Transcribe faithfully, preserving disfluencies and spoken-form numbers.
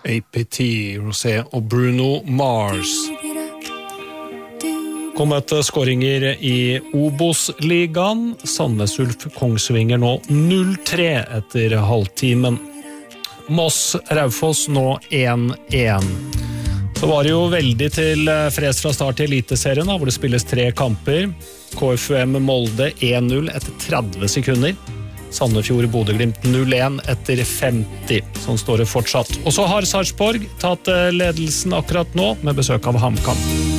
A P T, Rosé og Bruno Mars. Kom et skåringer i Obos-ligaen. Sandnes Ulf Kongsvinger nå null tre etter halvtimen. Moss Raufoss nå én én. Så var det jo veldig til fres fra start i Eliteserien, hvor det spilles tre kamper. K F U M Molde én null etter tretti sekunder. Sandefjord Bodø-Glimt null én etter femti. Sånn står det fortsatt. Og så har Sarpsborg tatt ledelsen akkurat nå med besøk av HamKam.